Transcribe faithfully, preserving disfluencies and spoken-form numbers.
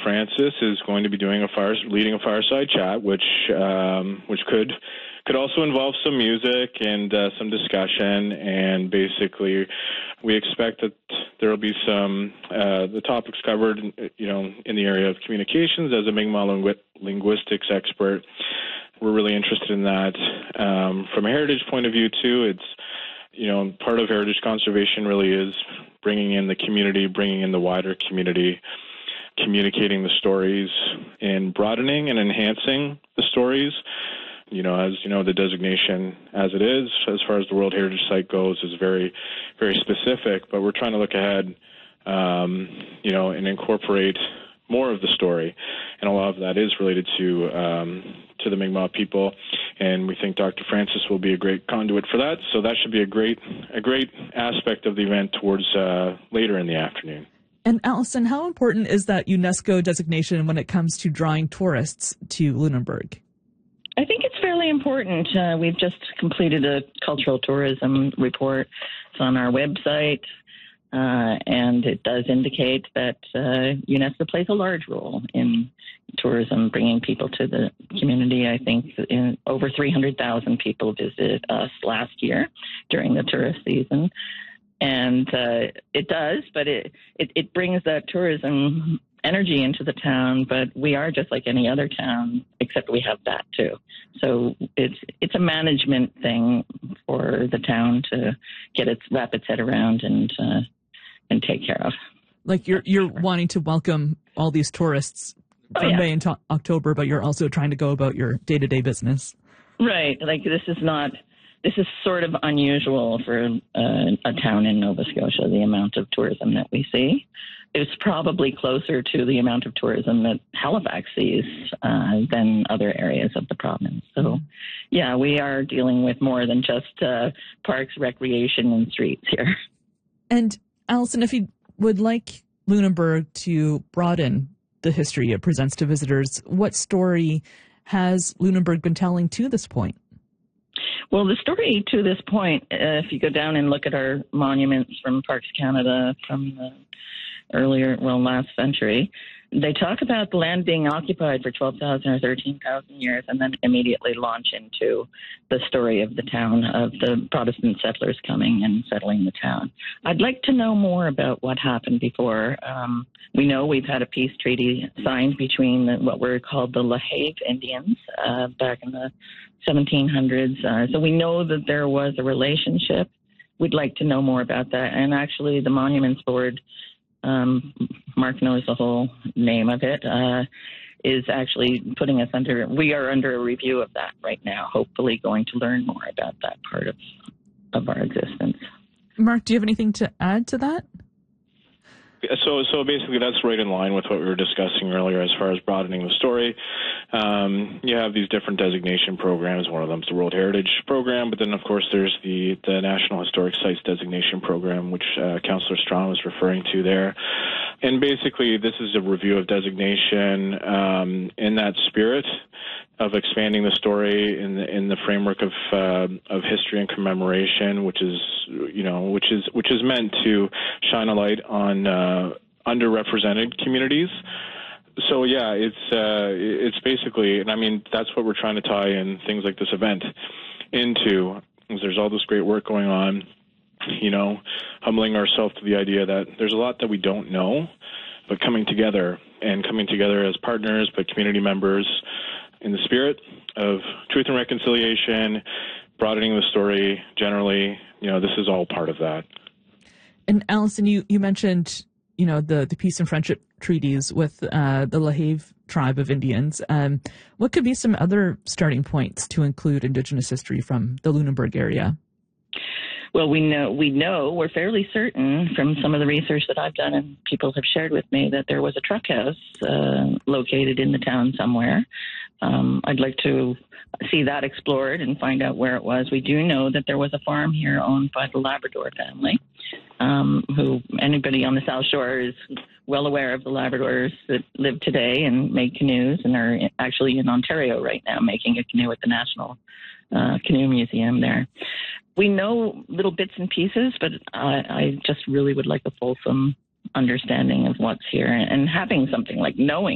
Francis is going to be doing a fire, leading a fireside chat, which um, which could could also involve some music and uh, some discussion. And basically, we expect that there will be some uh, the topics covered, you know, in the area of communications. As a Mi'kmaq lingu- linguistics expert, we're really interested in that. Um, from a heritage point of view, too, it's you know, part of heritage conservation really is bringing in the community, bringing in the wider community, communicating the stories, and broadening and enhancing the stories. You know, as you know, the designation as it is, as far as the World Heritage Site goes, is very, very specific. But we're trying to look ahead, um, you know, and incorporate more of the story, and a lot of that is related to um, to the Mi'kmaq people, and we think Doctor Francis will be a great conduit for that. So that should be a great a great aspect of the event towards uh, later in the afternoon. And Allison, how important is that UNESCO designation when it comes to drawing tourists to Lunenburg? I think it's fairly important. Uh, we've just completed a cultural tourism report. It's on our website. Uh, and it does indicate that uh, UNESCO plays a large role in tourism, bringing people to the community. I think in, over three hundred thousand people visited us last year during the tourist season. And uh, it does, but it, it, it brings that tourism energy into the town, but we are just like any other town, except we have that too. So it's it's a management thing for the town to get its wrap its head around and uh, and take care of. Like you're you're wanting to welcome all these tourists from oh, yeah. May into October, but you're also trying to go about your day-to-day business. Right. Like this is not, this is sort of unusual for uh, a town in Nova Scotia, the amount of tourism that we see. It's probably closer to the amount of tourism that Halifax sees uh, than other areas of the province. So, yeah, we are dealing with more than just uh, parks, recreation, and streets here. And Allison, if you would like Lunenburg to broaden the history it presents to visitors, what story has Lunenburg been telling to this point? Well, the story to this point, uh, if you go down and look at our monuments from Parks Canada from the earlier, well, last century, they talk about the land being occupied for twelve thousand or thirteen thousand years and then immediately launch into the story of the town, of the Protestant settlers coming and settling the town. I'd like to know more about what happened before. Um, we know we've had a peace treaty signed between the, what were called the LaHave Indians uh, back in the seventeen hundreds. Uh, so we know that there was a relationship. We'd like to know more about that. And actually the Monuments Board, Um, Mark knows the whole name of it, uh, is actually putting us under, we are under a review of that right now, hopefully going to learn more about that part of, of our existence. Mark, do you have anything to add to that? So, so basically, that's right in line with what we were discussing earlier as far as broadening the story. Um, you have these different designation programs. One of them is the World Heritage Program, but then, of course, there's the, the National Historic Sites Designation Program, which uh, Councillor Strong was referring to there. And basically, this is a review of designation um, in that spirit of expanding the story in the in the framework of uh, of history and commemoration, which is you know which is which is meant to shine a light on uh, underrepresented communities. So yeah, it's uh, it's basically, and I mean that's what we're trying to tie in things like this event into. Is there's all this great work going on, you know, humbling ourselves to the idea that there's a lot that we don't know, but coming together and coming together as partners, but community members, in the spirit of truth and reconciliation, broadening the story generally, you know, this is all part of that. And Allison, you, you mentioned, you know, the, the peace and friendship treaties with uh, the LaHave tribe of Indians. Um, what could be some other starting points to include Indigenous history from the Lunenburg area? Well, we know, we know, we're fairly certain from some of the research that I've done and people have shared with me that there was a truck house uh, located in the town somewhere. Um, I'd like to see that explored and find out where it was. We do know that there was a farm here owned by the Labrador family, um, who anybody on the South Shore is well aware of the Labradors that live today and make canoes and are actually in Ontario right now making a canoe at the National uh, Canoe Museum there. We know little bits and pieces, but I, I just really would like a fulsome understanding of what's here and having something like knowing